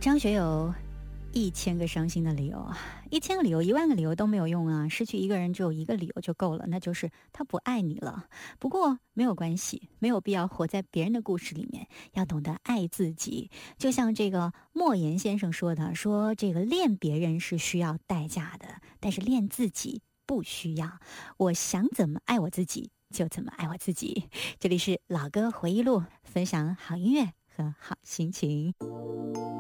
张学友1000个伤心的理由，1000个理由10000个理由都没有用啊，失去一个人只有一个理由就够了，那就是他不爱你了。不过没有关系，没有必要活在别人的故事里面，要懂得爱自己。就像这个莫言先生说的，说这个恋别人是需要代价的，但是恋自己不需要。我想怎么爱我自己就怎么爱我自己。这里是老歌回忆录，分享好音乐和好心情。